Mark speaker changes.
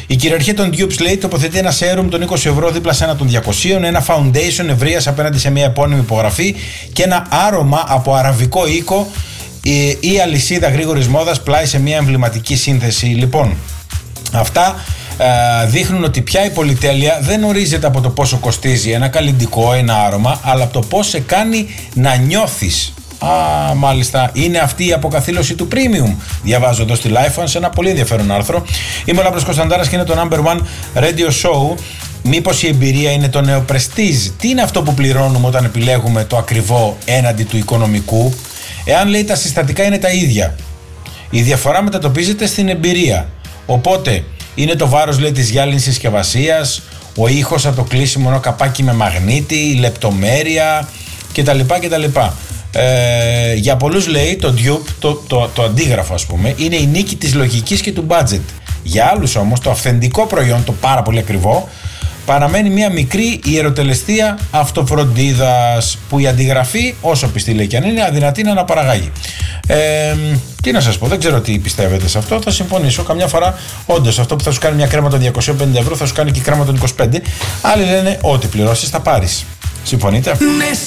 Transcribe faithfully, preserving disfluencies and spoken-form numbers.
Speaker 1: Η κυριαρχία των Dupes, λέει, τοποθετεί ένα serum των είκοσι ευρώ δίπλα σε ένα των διακοσίων, ένα foundation ευρείας απέναντι σε μια επώνυμη υπογραφή και ένα άρωμα από αραβικό οίκο ή αλυσίδα γρήγορης μόδας πλάι σε μια εμβληματική σύνθεση. Λοιπόν, αυτά ε, δείχνουν ότι πια η πολυτέλεια δεν ορίζεται από το πόσο κοστίζει ένα καλλυντικό, ένα άρωμα, αλλά από το πώς σε κάνει να νιώθεις. Α, μάλιστα, είναι αυτή η αποκαθήλωση του premium. Διαβάζω εδώ στη LifeOne σε ένα πολύ ενδιαφέρον άρθρο. Είμαι ο Λάμπρος Κωνσταντάρας και είναι το number one radio show. Μήπως η εμπειρία είναι το νέο prestige? Τι είναι αυτό που πληρώνουμε όταν επιλέγουμε το ακριβό έναντι του οικονομικού? Εάν, λέει, τα συστατικά είναι τα ίδια, η διαφορά μετατοπίζεται στην εμπειρία. Οπότε είναι το βάρος, λέει, της γυάλινης συσκευασίας, ο ήχος από το κλείσιμο ένα καπάκι με μαγνήτη, η λεπτομέρεια κτλ. κτλ. Ε, για πολλούς, λέει, το Dupe, το, το, το αντίγραφο, ας πούμε, είναι η νίκη της λογικής και του budget. Για άλλους όμως το αυθεντικό προϊόν, το πάρα πολύ ακριβό, παραμένει μια μικρή ιεροτελεστία αυτοφροντίδας που η αντιγραφή, όσο πιστή, λέει, και αν είναι, αδυνατή να αναπαραγάγει. Ε, τι να σας πω, δεν ξέρω τι πιστεύετε σε αυτό, θα συμφωνήσω. Καμιά φορά, όντως, αυτό που θα σου κάνει μια κρέμα των διακόσια πενήντα ευρώ θα σου κάνει και κρέμα των είκοσι πέντε. Άλλοι λένε ότι πληρώσεις θα πάρεις. Συμφωνείτε?